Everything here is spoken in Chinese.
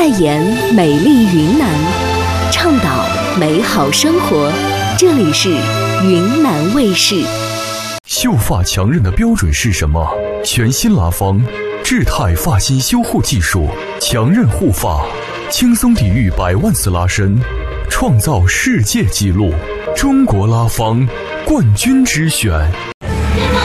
言美丽云南，倡导美好生活。这里是云南卫视。 秀发强韧的标准是什么？全新拉芳智泰发型修护技术，强韧护发，轻松抵御100万次拉伸，创造世界纪录。中国拉芳冠军之选。